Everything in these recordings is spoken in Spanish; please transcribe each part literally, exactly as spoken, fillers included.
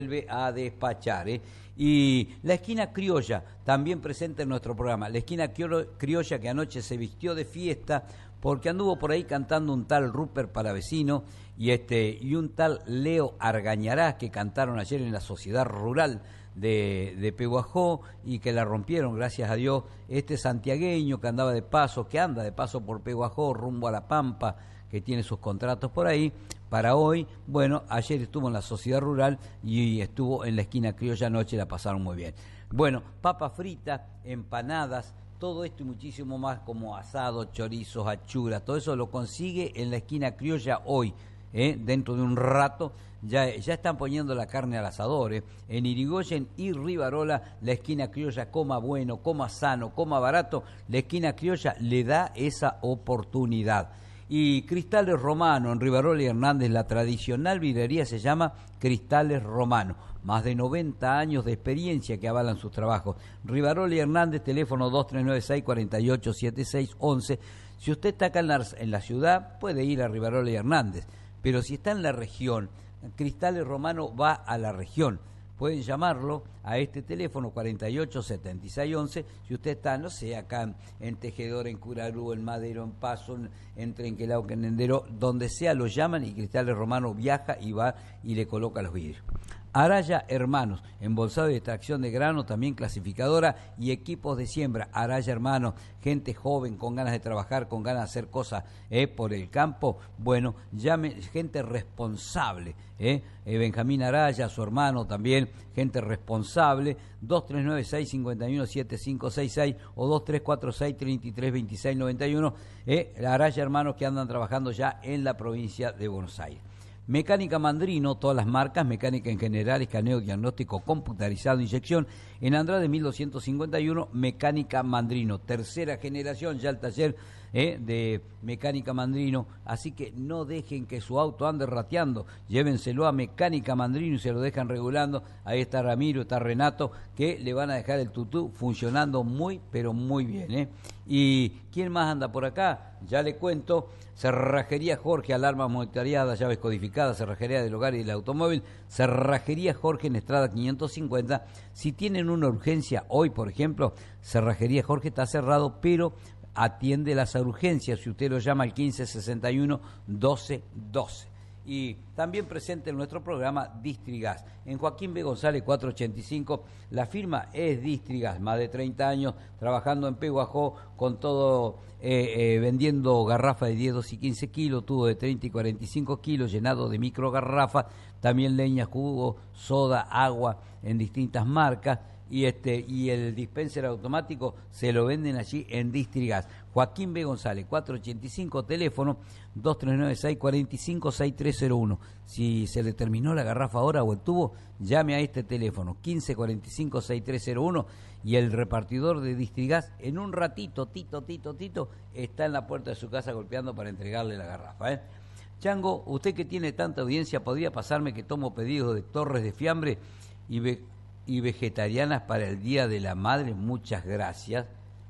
vuelve a despachar, ¿eh? Y la esquina criolla, también presente en nuestro programa, la esquina criolla que anoche se vistió de fiesta porque anduvo por ahí cantando un tal Rupert Palavecino y, este, y un tal Leo Argañarás que cantaron ayer en la Sociedad Rural de, de Pehuajó y que la rompieron, gracias a Dios, este santiagueño que andaba de paso, que anda de paso por Pehuajó rumbo a La Pampa, que tiene sus contratos por ahí, para hoy, bueno, ayer estuvo en la Sociedad Rural y estuvo en la esquina criolla anoche, la pasaron muy bien. Bueno, papa frita, empanadas, todo esto y muchísimo más como asado, chorizos, achuras, todo eso lo consigue en la esquina criolla hoy, ¿eh? Dentro de un rato ya, ya están poniendo la carne al asador, ¿eh? En Irigoyen y Rivarola, la esquina criolla, coma bueno, coma sano, coma barato, la esquina criolla le da esa oportunidad. Y Cristales Romano, en Rivarola y Hernández, la tradicional vidrería se llama Cristales Romano. Más de noventa años de experiencia que avalan sus trabajos. Rivarola y Hernández, teléfono dos tres nueve seis, cuatro ocho siete seis once. Si usted está acá en la, en la ciudad, puede ir a Rivarola y Hernández. Pero si está en la región, Cristales Romano va a la región. Pueden llamarlo a este teléfono cuarenta y ocho setenta y seis once, si usted está, no sé, acá en, en Tejedor, en Curarú, en Madero, en Paso, en, en Trenquelao, en Endero, donde sea lo llaman y Cristales Romano viaja y va y le coloca los vidrios. Araya Hermanos, embolsado y extracción de grano, también clasificadora y equipos de siembra. Araya Hermanos, gente joven con ganas de trabajar, con ganas de hacer cosas eh, por el campo. Bueno, llame, gente responsable. Eh, eh, Benjamín Araya, su hermano también, gente responsable. dos tres nueve seis, cinco uno siete cinco seis seis o dos tres cuatro seis, tres tres dos seis nueve uno. Eh, Araya Hermanos que andan trabajando ya en la provincia de Buenos Aires. Mecánica Mandrino, todas las marcas, mecánica en general, escaneo, diagnóstico, computarizado, inyección. En Andrade mil doscientos cincuenta y uno, Mecánica Mandrino, tercera generación, ya el taller eh, de Mecánica Mandrino. Así que no dejen que su auto ande rateando, llévenselo a Mecánica Mandrino y se lo dejan regulando. Ahí está Ramiro, está Renato, que le van a dejar el tutú funcionando muy, pero muy bien. ¿eh? ¿Y quién más anda por acá? Ya le cuento. Cerrajería Jorge, alarmas monitoreadas, llaves codificadas, cerrajería del hogar y del automóvil. Cerrajería Jorge en Estrada quinientos cincuenta. Si tienen una urgencia hoy, por ejemplo, Cerrajería Jorge está cerrado, pero atiende las urgencias. Si usted lo llama al quince sesenta y uno, doce doce. Y también presente en nuestro programa Distrigas. En Joaquín B. González cuatrocientos ochenta y cinco, la firma es Distrigas, más de treinta años trabajando en Pehuajó con todo, eh, eh, vendiendo garrafas de diez, doce y quince kilos, tubo de treinta y cuarenta y cinco kilos, llenado de micro garrafas, también leña, jugo, soda, agua en distintas marcas. Y este y el dispenser automático se lo venden allí en Distrigas. Joaquín B. González, cuatrocientos ochenta y cinco, teléfono dos tres nueve seis, cuatro cinco, seis tres cero uno. Si se le terminó la garrafa ahora o el tubo, llame a este teléfono, quince cuarenta y cinco, sesenta y tres cero uno, y el repartidor de Distrigas en un ratito, Tito, Tito, Tito, está en la puerta de su casa golpeando para entregarle la garrafa. ¿eh? Chango, usted que tiene tanta audiencia, ¿podría pasarme que tomo pedidos de torres de fiambre y ve y vegetarianas para el Día de la Madre? Muchas gracias.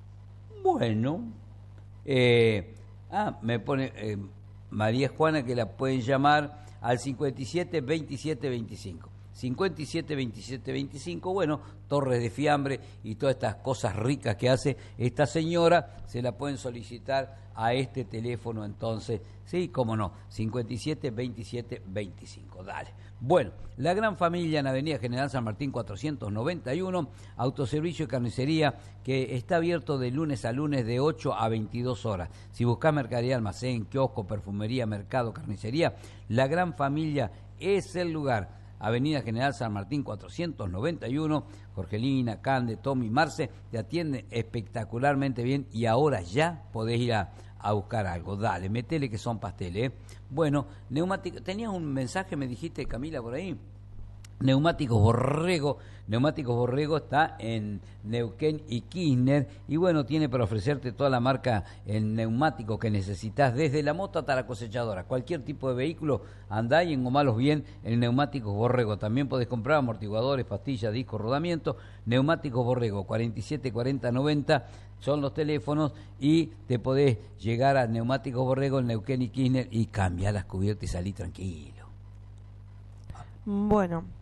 Bueno, eh, ah, me pone eh, María Juana que la pueden llamar al cincuenta y siete veintisiete veinticinco. cincuenta y siete veintisiete veinticinco, bueno, torres de fiambre y todas estas cosas ricas que hace esta señora, se la pueden solicitar a este teléfono entonces, sí, cómo no, cincuenta y siete veintisiete veinticinco, dale. Bueno, la gran familia en Avenida General San Martín cuatrocientos noventa y uno, autoservicio y carnicería que está abierto de lunes a lunes de ocho a veintidós horas. Si buscas mercadería, almacén, kiosco, perfumería, mercado, carnicería, la gran familia es el lugar. Avenida General San Martín cuatrocientos noventa y uno, Jorgelina, Cande, Tommy, Marce, te atienden espectacularmente bien y ahora ya podés ir a, a buscar algo. Dale, metele que son pasteles. ¿eh? Bueno, neumáticos, tenías un mensaje, me dijiste, Camila, por ahí. Neumáticos Borrego, Neumáticos Borrego está en Neuquén y Kirchner y bueno, tiene para ofrecerte toda la marca en neumáticos que necesitas, desde la moto hasta la cosechadora, cualquier tipo de vehículo, andá y engomalos bien en Neumáticos Borrego. También podés comprar amortiguadores, pastillas, discos, rodamientos. Neumáticos Borrego, cuarenta y siete cuarenta noventa son los teléfonos y te podés llegar a Neumáticos Borrego en Neuquén y Kirchner y cambiar las cubiertas y salí tranquilo. Bueno,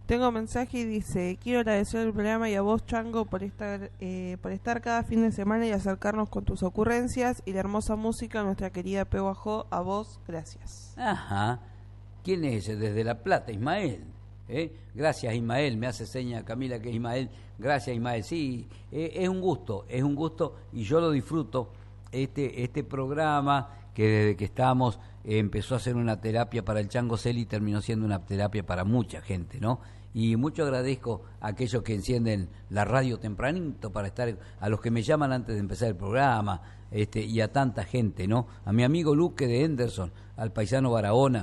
Tengo mensaje y dice: quiero agradecer el programa y a vos, Chango, por estar eh, por estar cada fin de semana y acercarnos con tus ocurrencias y la hermosa música. Nuestra querida Pehuajó, a vos, gracias. Ajá. ¿Quién es ese? Desde La Plata, Ismael. ¿Eh? Gracias, Ismael. Me hace seña Camila que es Ismael. Gracias, Ismael. Sí, eh, es un gusto, es un gusto y yo lo disfruto. Este, este programa que desde que estábamos eh, empezó a ser una terapia para el Chango Celi y terminó siendo una terapia para mucha gente, ¿no? Y mucho agradezco a aquellos que encienden la radio tempranito para estar, a los que me llaman antes de empezar el programa, este, y a tanta gente, ¿no? A mi amigo Luque de Henderson, al paisano Barahona,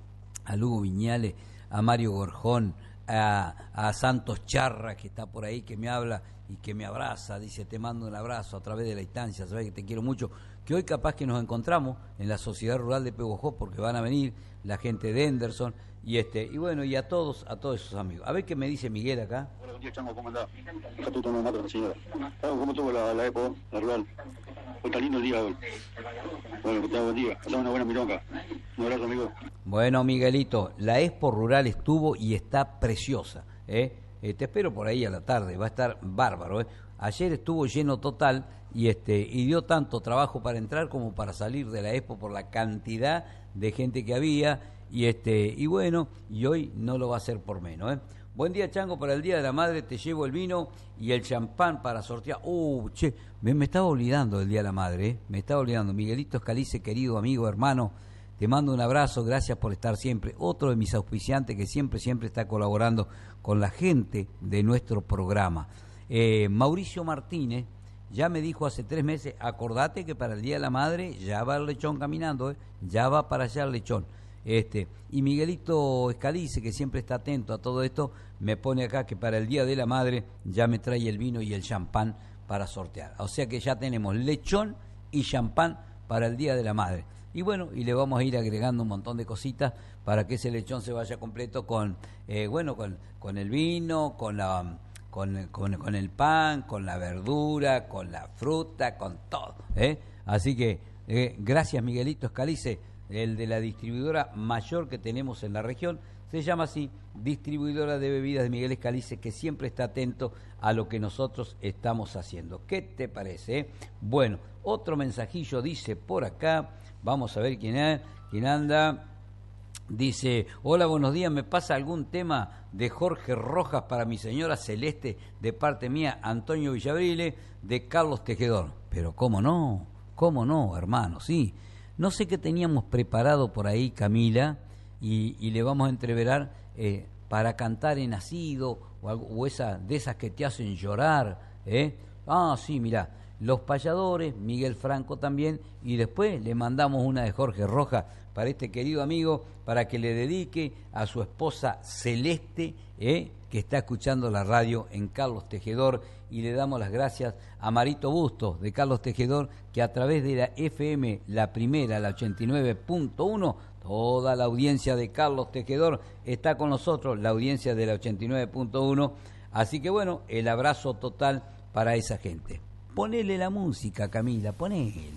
a Lugo Viñales, a Mario Gorjón, a, a Santos Charra, que está por ahí, que me habla y que me abraza, dice: te mando un abrazo a través de la instancia, sabes que te quiero mucho, que hoy capaz que nos encontramos en la Sociedad Rural de Pehuajó, porque van a venir la gente de Henderson, y este y bueno, y a todos, a todos esos amigos. A ver qué me dice Miguel acá. Hola, buen día, Chango, ¿cómo andás? Acá tú tomando mate con la señora. ¿Cómo estuvo la, la Expo, la rural? Hoy está lindo el día hoy. Bueno, que tenga buen día. Hacemos una buena milonga. Un abrazo, amigo. Bueno, Miguelito, la Expo Rural estuvo y está preciosa, ¿eh? Eh, te espero por ahí a la tarde, va a estar bárbaro, ¿eh? Ayer estuvo lleno total y este y dio tanto trabajo para entrar como para salir de la Expo por la cantidad de gente que había y este y bueno, y hoy no lo va a hacer por menos, ¿eh? Buen día, Chango, para el Día de la Madre te llevo el vino y el champán para sortear. Uh, che, me, me estaba olvidando del Día de la Madre, ¿eh? Me estaba olvidando. Miguelito Escalice, querido amigo, hermano, te mando un abrazo, gracias por estar siempre. Otro de mis auspiciantes que siempre, siempre está colaborando con la gente de nuestro programa. Eh, Mauricio Martínez ya me dijo hace tres meses, acordate que para el Día de la Madre ya va el lechón caminando, ¿eh? Ya va para allá el lechón. Este, y Miguelito Escalice, que siempre está atento a todo esto, me pone acá que para el Día de la Madre ya me trae el vino y el champán para sortear. O sea que ya tenemos lechón y champán para el Día de la Madre. Y bueno, y le vamos a ir agregando un montón de cositas para que ese lechón se vaya completo con, eh, bueno, con, con el vino, con la, con, con, con el pan, con la verdura, con la fruta, con todo, ¿eh? Así que eh, gracias, Miguelito Escalice, el de la distribuidora mayor que tenemos en la región. Se llama así, Distribuidora de Bebidas de Miguel Escalice, que siempre está atento a lo que nosotros estamos haciendo. ¿Qué te parece? Eh? Bueno, otro mensajillo dice por acá, vamos a ver quién es, quién anda. Dice: hola, buenos días, ¿me pasa algún tema de Jorge Rojas para mi señora Celeste de parte mía, Antonio Villavrile, de Carlos Tejedor? Pero cómo no, cómo no, hermano, sí. No sé qué teníamos preparado por ahí, Camila, y, y le vamos a entreverar eh, para cantar en nacido o, algo, o esa, de esas que te hacen llorar, ¿eh? Ah, sí, mirá, Los Payadores, Miguel Franco también, y después le mandamos una de Jorge Rojas para este querido amigo, para que le dedique a su esposa Celeste, ¿eh? que está escuchando la radio en Carlos Tejedor, y le damos las gracias a Marito Bustos de Carlos Tejedor, que a través de la F M, la primera, la ochenta y nueve punto uno, toda la audiencia de Carlos Tejedor está con nosotros, la audiencia de la ochenta y nueve punto uno, así que bueno, el abrazo total para esa gente. Ponele la música, Camila, ponele.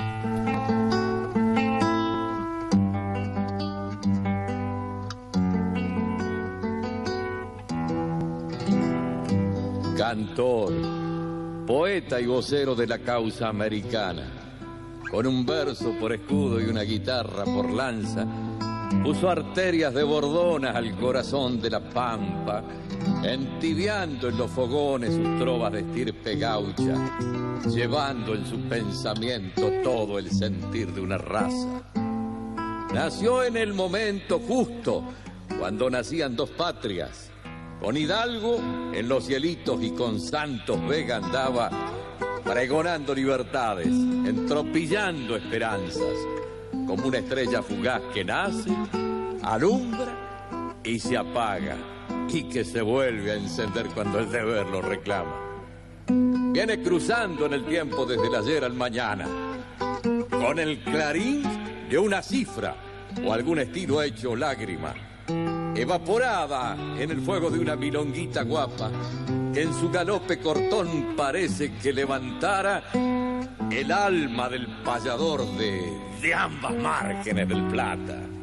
Cantor, poeta y vocero de la causa americana, con un verso por escudo y una guitarra por lanza, puso arterias de bordonas al corazón de la pampa, entibiando en los fogones sus trovas de estirpe gaucha, llevando en su pensamiento todo el sentir de una raza. Nació en el momento justo, cuando nacían dos patrias. Con Hidalgo en los cielitos y con Santos Vega andaba pregonando libertades, entropillando esperanzas, como una estrella fugaz que nace, alumbra y se apaga, y que se vuelve a encender cuando el deber lo reclama. Viene cruzando en el tiempo desde el ayer al mañana, con el clarín de una cifra o algún estilo hecho lágrima, evaporada en el fuego de una milonguita guapa, que en su galope cortón parece que levantara el alma del payador de, de ambas márgenes del Plata.